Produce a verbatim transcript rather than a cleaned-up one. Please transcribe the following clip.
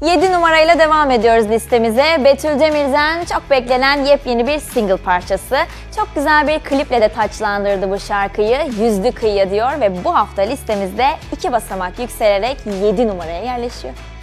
yedi numarayla devam ediyoruz listemize. Betül Demir'den çok beklenen yepyeni bir single parçası. Çok güzel bir kliple de taçlandırdı bu şarkıyı. Yüzdü kıyıya diyor ve bu hafta listemizde iki basamak yükselerek yedi numaraya yerleşiyor.